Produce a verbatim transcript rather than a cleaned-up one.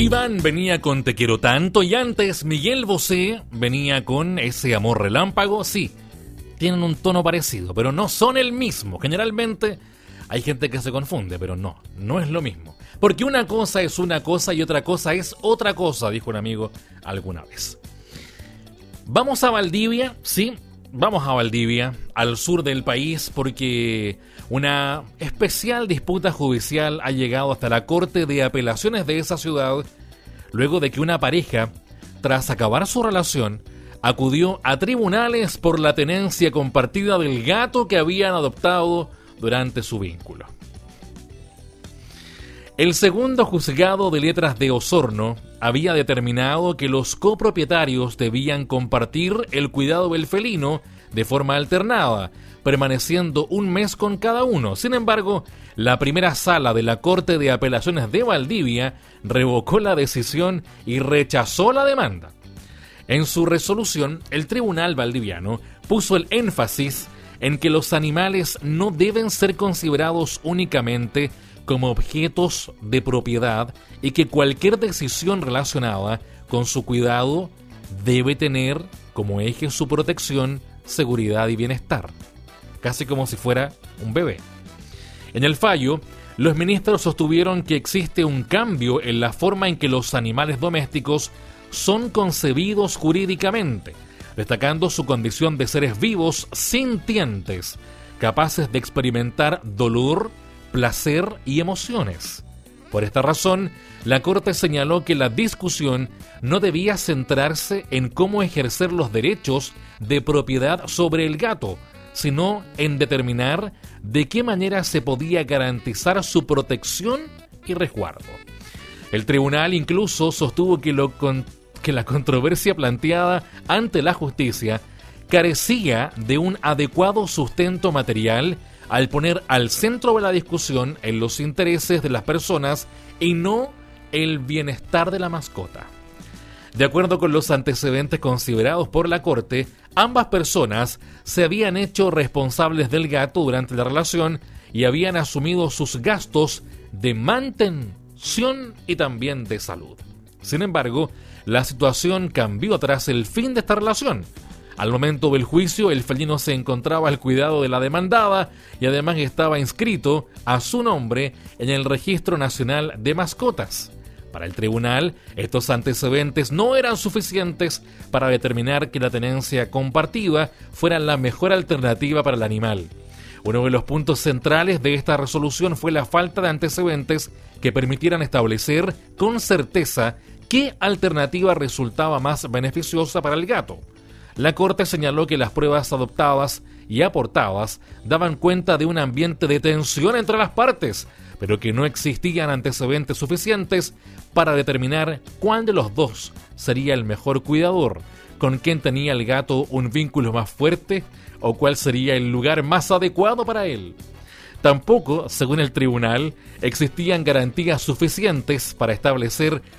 Iván venía con Te quiero tanto y antes Miguel Bosé venía con Ese amor relámpago. Sí, tienen un tono parecido, pero no son el mismo. Generalmente hay gente que se confunde, pero no, no es lo mismo. Porque una cosa es una cosa y otra cosa es otra cosa, dijo un amigo alguna vez. Vamos a Valdivia, sí, vamos a Valdivia, al sur del país, porque una especial disputa judicial ha llegado hasta la Corte de Apelaciones de esa ciudad, luego de que una pareja, tras acabar su relación, acudió a tribunales por la tenencia compartida del gato que habían adoptado durante su vínculo. El segundo juzgado de letras de Osorno había determinado que los copropietarios debían compartir el cuidado del felino de forma alternada, permaneciendo un mes con cada uno. Sin embargo, la primera sala de la Corte de Apelaciones de Valdivia revocó la decisión y rechazó la demanda. En su resolución, el tribunal valdiviano puso el énfasis en que los animales no deben ser considerados únicamente como objetos de propiedad y que cualquier decisión relacionada con su cuidado debe tener como eje su protección, seguridad y bienestar, casi como si fuera un bebé. En el fallo, los ministros sostuvieron que existe un cambio en la forma en que los animales domésticos son concebidos jurídicamente, destacando su condición de seres vivos sintientes, capaces de experimentar dolor, placer y emociones. Por esta razón, la Corte señaló que la discusión no debía centrarse en cómo ejercer los derechos de propiedad sobre el gato, sino en determinar de qué manera se podía garantizar su protección y resguardo. El tribunal incluso sostuvo que, lo con, que la controversia planteada ante la justicia carecía de un adecuado sustento material al poner al centro de la discusión en los intereses de las personas y no el bienestar de la mascota. De acuerdo con los antecedentes considerados por la Corte, ambas personas se habían hecho responsables del gato durante la relación y habían asumido sus gastos de mantención y también de salud. Sin embargo, la situación cambió tras el fin de esta relación. Al momento del juicio, el felino se encontraba al cuidado de la demandada y además estaba inscrito a su nombre en el Registro Nacional de Mascotas. Para el tribunal, estos antecedentes no eran suficientes para determinar que la tenencia compartida fuera la mejor alternativa para el animal. Uno de los puntos centrales de esta resolución fue la falta de antecedentes que permitieran establecer con certeza qué alternativa resultaba más beneficiosa para el gato. La Corte señaló que las pruebas adoptadas y aportadas daban cuenta de un ambiente de tensión entre las partes, pero que no existían antecedentes suficientes para determinar cuál de los dos sería el mejor cuidador, con quién tenía el gato un vínculo más fuerte o cuál sería el lugar más adecuado para él. Tampoco, según el tribunal, existían garantías suficientes para establecer